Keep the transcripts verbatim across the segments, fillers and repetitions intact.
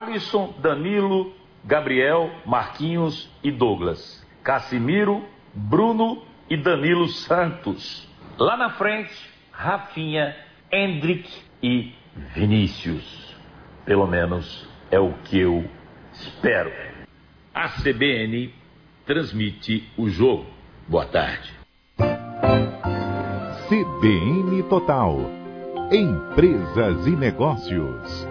Alisson, Danilo, Gabriel, Marquinhos e Douglas. Casimiro, Bruno e Danilo Santos. Lá na frente, Rafinha, Endrick e Vinícius. Pelo menos é o que eu espero. A C B N transmite o jogo. Boa tarde. C B N Total. Empresas e Negócios.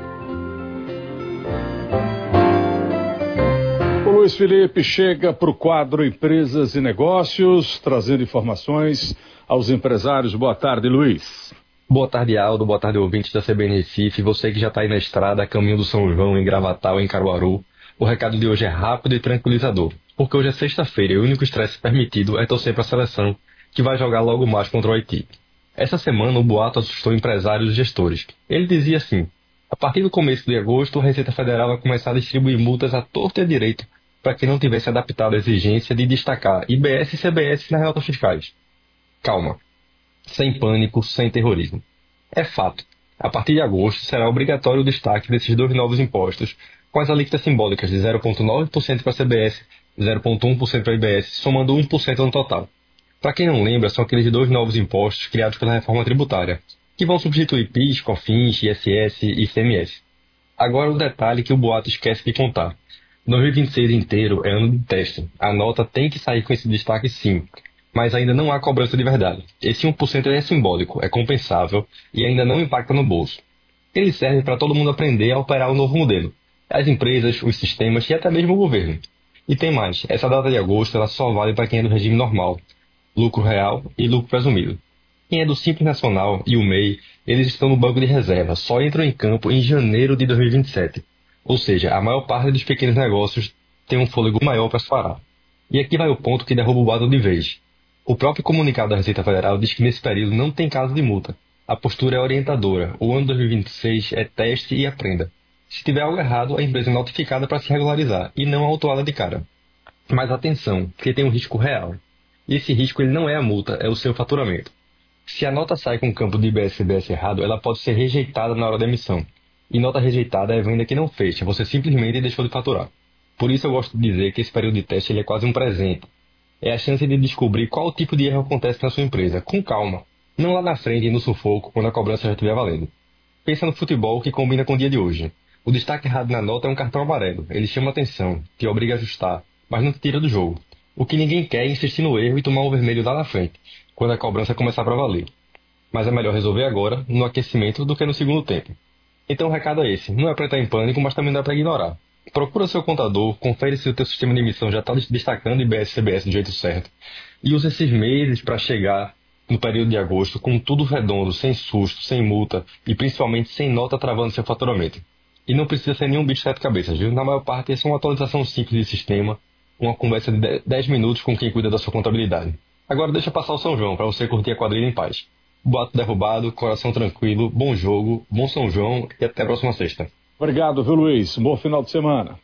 O Luiz Felipe chega para o quadro Empresas e Negócios, trazendo informações aos empresários. Boa tarde, Luiz. Boa tarde, Aldo. Boa tarde, ouvintes da C B N Recife. Você que já está aí na estrada, a caminho do São João, em Gravatal, em Caruaru. O recado de hoje é rápido e tranquilizador, porque hoje é sexta-feira e o único estresse permitido é torcer para a seleção, que vai jogar logo mais contra o Haiti. Essa semana, o boato assustou empresários e gestores. Ele dizia assim: a partir do começo de agosto, a Receita Federal vai começar a distribuir multas à torta e à direito para quem não tivesse adaptado à exigência de destacar I B S e C B S nas notas fiscais. Calma. Sem pânico, sem terrorismo. É fato. A partir de agosto, será obrigatório o destaque desses dois novos impostos, com as alíquotas simbólicas de zero vírgula nove por cento para a C B S e zero vírgula um por cento para a I B S, somando um por cento no total. Para quem não lembra, são aqueles dois novos impostos criados pela reforma tributária, que vão substituir P I S, COFINS, I S S e I C M S. Agora o detalhe que o boato esquece de contar. dois mil e vinte e seis inteiro é ano de teste. A nota tem que sair com esse destaque sim, mas ainda não há cobrança de verdade. Esse um por cento é simbólico, é compensável e ainda não impacta no bolso. Ele serve para todo mundo aprender a operar o novo modelo. As empresas, os sistemas e até mesmo o governo. E tem mais, essa data de agosto ela só vale para quem é do regime normal, lucro real e lucro presumido. Quem é do Simples Nacional e o M E I, eles estão no banco de reserva, só entram em campo em janeiro de dois mil e vinte e sete. Ou seja, a maior parte dos pequenos negócios tem um fôlego maior para se parar. E aqui vai o ponto que derruba o boato de vez. O próprio comunicado da Receita Federal diz que nesse período não tem caso de multa. A postura é orientadora. O ano dois mil e vinte e seis é teste e aprenda. Se tiver algo errado, a empresa é notificada para se regularizar e não autuada de cara. Mas atenção, porque tem um risco real. E esse risco ele não é a multa, é o seu faturamento. Se a nota sai com o campo de I B S e C B S errado, ela pode ser rejeitada na hora da emissão. E nota rejeitada é venda que não fecha, você simplesmente deixou de faturar. Por isso eu gosto de dizer que esse período de teste ele é quase um presente. É a chance de descobrir qual tipo de erro acontece na sua empresa, com calma. Não lá na frente e no sufoco, quando a cobrança já estiver valendo. Pensa no futebol que combina com o dia de hoje. O destaque errado na nota é um cartão amarelo. Ele chama atenção, te obriga a ajustar, mas não te tira do jogo. O que ninguém quer é insistir no erro e tomar um vermelho lá na frente, quando a cobrança começar para valer. Mas é melhor resolver agora, no aquecimento, do que no segundo tempo. Então o recado é esse, não é para estar em pânico, mas também não é para ignorar. Procura seu contador, confere se o teu sistema de emissão já está destacando I B S e C B S do jeito certo, e usa esses meses para chegar no período de agosto com tudo redondo, sem susto, sem multa e principalmente sem nota travando seu faturamento. E não precisa ser nenhum bicho de sete cabeças, viu? Na maior parte é só uma atualização simples de sistema, uma conversa de dez minutos com quem cuida da sua contabilidade. Agora deixa passar o São João para você curtir a quadrilha em paz. Boato derrubado, coração tranquilo, bom jogo, bom São João e até a próxima sexta. Obrigado, viu, Luiz? Bom final de semana.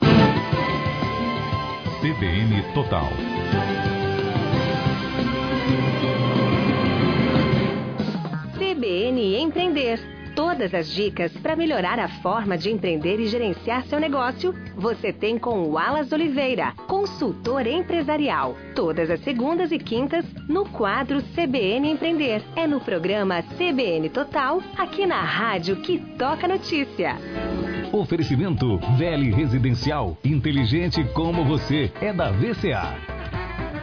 C B N Total. C B N Empreender. Todas as dicas para melhorar a forma de empreender e gerenciar seu negócio, você tem com o Wallace Oliveira, consultor empresarial. Todas as segundas e quintas, no quadro C B N Empreender. É no programa C B N Total, aqui na rádio que toca notícia. Oferecimento Vele Residencial, inteligente como você, é da V C A.